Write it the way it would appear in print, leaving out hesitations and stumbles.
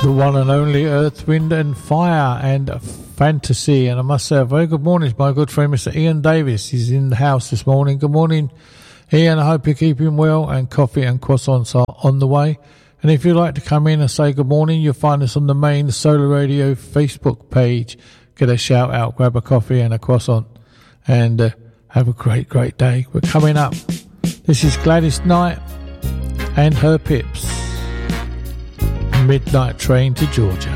The one and only Earth, Wind and Fire and Fantasy. And I must say a very good morning to my good friend Mr. Ian Davis. He's in the house this morning. Good morning, Ian. I hope you're keeping well, and coffee and croissants are on the way. And if you'd like to come in and say good morning, you'll find us on the main Solar Radio Facebook page. Get a shout out, grab a coffee and a croissant, and have a great, great day. We're coming up. This is Gladys Knight and her Pips. Midnight Train to Georgia.